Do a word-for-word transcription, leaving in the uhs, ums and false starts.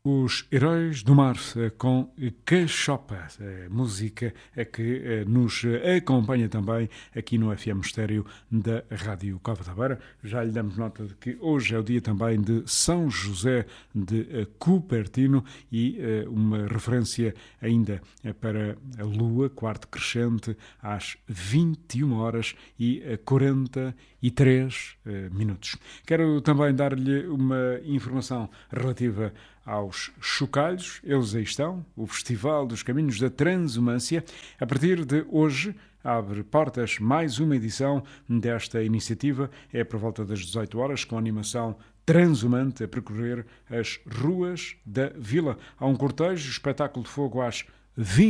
Os Heróis do Mar com Cachopa, a música é que nos acompanha também aqui no F M Estéreo da Rádio Cova da Beira. Já lhe damos nota de que hoje é o dia também de São José de Cupertino e uma referência ainda para a Lua, quarto crescente, às vinte e uma horas e quarenta e três minutos. Quero também dar-lhe uma informação relativa aos chocalhos. Eles aí estão, o Festival dos Caminhos da Transumância. A partir de hoje abre portas mais uma edição desta iniciativa. É por volta das dezoito horas, com a animação transumante a percorrer as ruas da vila. Há um cortejo, espetáculo de fogo às vinte